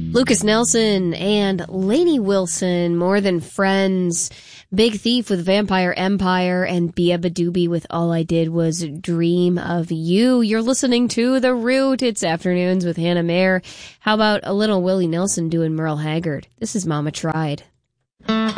Lucas Nelson and Lainey Wilson, More Than Friends, Big Thief with Vampire Empire, and Biaba Doobie with All I Did Was Dream of You. You're listening to The Root. It's Afternoons with Hannah Mayer. How about a little Willie Nelson doing Merle Haggard? This is Mama Tried.